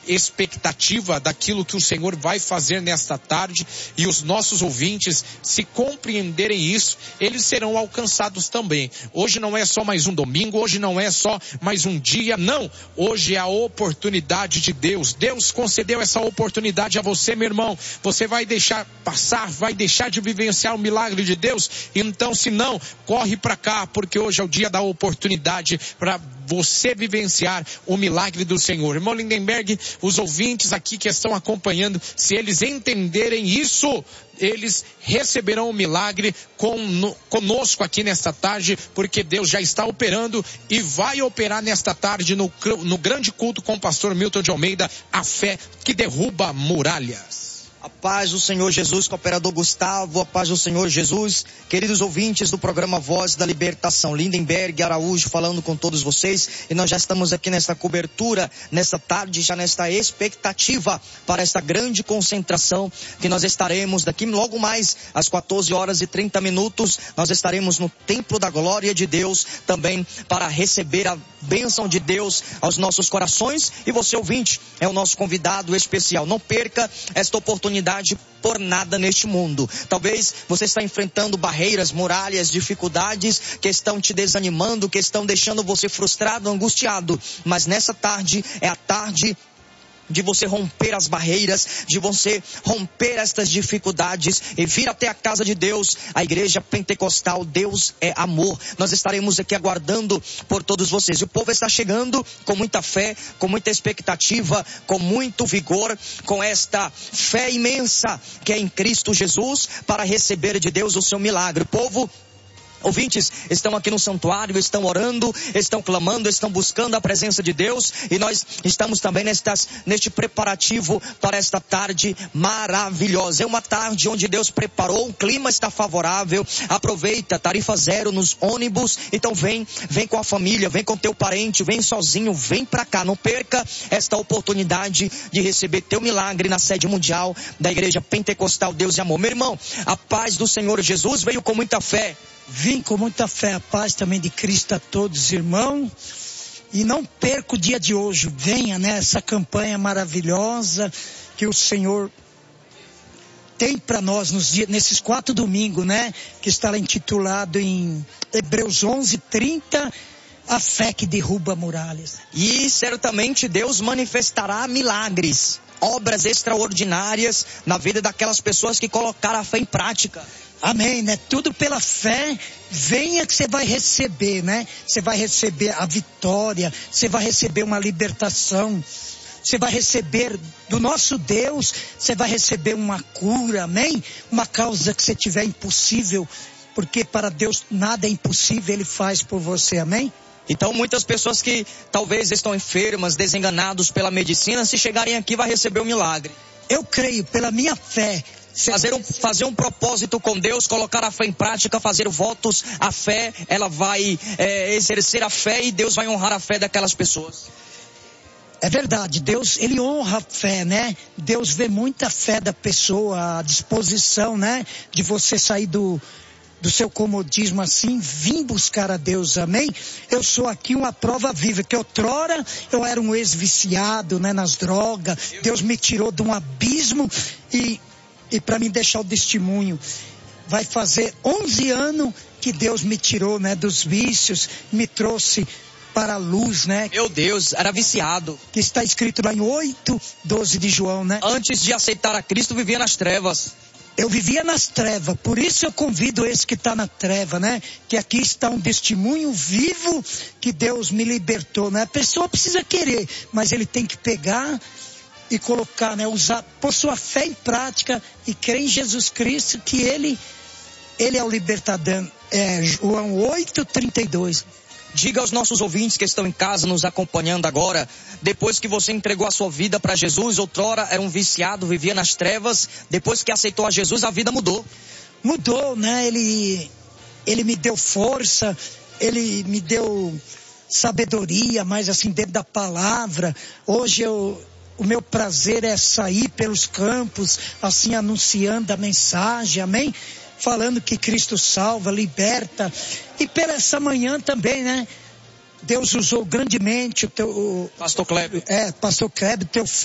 expectativa daquilo que o Senhor vai fazer nesta tarde, e os nossos ouvintes, se compreenderem isso, eles serão alcançados também. Hoje não é só mais um domingo, hoje não é só mais um dia, não. Hoje é a oportunidade de Deus. Deus concedeu essa oportunidade a você, meu irmão. Você vai deixar passar, vai deixar de vivenciar o milagre de Deus? Então, se não, corre para cá, porque hoje é o dia da oportunidade para você vivenciar o milagre do Senhor. Irmão Lindenberg, os ouvintes aqui que estão acompanhando, se eles entenderem isso, eles receberão o milagre conosco aqui nesta tarde, porque Deus já está operando e vai operar nesta tarde no grande culto com o pastor Milton de Almeida, a fé que derruba muralhas. A paz do Senhor Jesus, cooperador Gustavo, a paz do Senhor Jesus, queridos ouvintes do programa Voz da Libertação, Lindenberg Araújo falando com todos vocês, e nós já estamos aqui nesta cobertura, nesta tarde, já nesta expectativa para esta grande concentração que nós estaremos daqui logo mais às 14h30, nós estaremos no Templo da Glória de Deus, também para receber a bênção de Deus aos nossos corações, e você ouvinte é o nosso convidado especial. Não perca esta oportunidade por nada neste mundo. Talvez você está enfrentando barreiras, muralhas, dificuldades que estão te desanimando, que estão deixando você frustrado, angustiado, mas nessa tarde é a tarde de você romper as barreiras, de você romper estas dificuldades e vir até a casa de Deus, a igreja pentecostal. Deus é amor. Nós estaremos aqui aguardando por todos vocês. O povo está chegando com muita fé, com muita expectativa, com muito vigor, com esta fé imensa que é em Cristo Jesus, para receber de Deus o seu milagre. O povo, ouvintes, estão aqui no santuário, estão orando, estão clamando, estão buscando a presença de Deus, e nós estamos também neste preparativo para esta tarde maravilhosa. É uma tarde onde Deus preparou, o clima está favorável. Aproveita, tarifa zero nos ônibus. Então vem com a família, vem com teu parente, vem sozinho, vem pra cá. Não perca esta oportunidade de receber teu milagre na sede mundial da Igreja Pentecostal Deus e Amor. Meu irmão, a paz do Senhor Jesus veio com muita fé. Vim com muita fé, a paz também de Cristo a todos, irmãos. E não perca o dia de hoje. Venha nessa campanha maravilhosa que o Senhor tem para nós nesses 4 domingos, né? Que está lá intitulado em Hebreus 11:30, a fé que derruba muralhas. E certamente Deus manifestará milagres, obras extraordinárias na vida daquelas pessoas que colocaram a fé em prática. Amém, né? Tudo pela fé. Venha que você vai receber, né? Você vai receber a vitória, você vai receber uma libertação, você vai receber do nosso Deus, você vai receber uma cura, amém? Uma causa que você tiver impossível, porque para Deus nada é impossível, Ele faz por você, amém? Então muitas pessoas que talvez estão enfermas, desenganados pela medicina, se chegarem aqui vai receber um milagre. Eu creio, pela minha fé. Fazer um propósito com Deus, colocar a fé em prática, fazer votos, a fé, ela vai exercer a fé, e Deus vai honrar a fé daquelas pessoas. É verdade, Deus, Ele honra a fé, né? Deus vê muita fé da pessoa, a disposição, né? De você sair do seu comodismo assim, vim buscar a Deus, amém? Eu sou aqui uma prova viva, que outrora eu era um ex-viciado, né? Nas drogas, Deus me tirou de um abismo e para me deixar o testemunho, vai fazer 11 anos que Deus me tirou, né, dos vícios, me trouxe para a luz, né? Meu Deus, era viciado. Que está escrito lá em 8:12 de João, né? Antes de aceitar a Cristo, vivia nas trevas. Eu vivia nas trevas, por isso eu convido esse que está na treva, né? Que aqui está um testemunho vivo que Deus me libertou, né? A pessoa precisa querer, mas ele tem que pegar e colocar, né, pôr sua fé em prática e crer em Jesus Cristo, que Ele é o libertador. João 8:32. Diga aos nossos ouvintes que estão em casa nos acompanhando agora, depois que você entregou a sua vida para Jesus, outrora era um viciado, vivia nas trevas, depois que aceitou a Jesus, a vida mudou. Mudou, né? Ele me deu força, Ele me deu sabedoria, mais assim, dentro da palavra. Hoje o meu prazer é sair pelos campos, assim, anunciando a mensagem, amém? Falando que Cristo salva, liberta. E pela essa manhã também, né? Deus usou grandemente o Pastor Kleber. Pastor Kleber, teu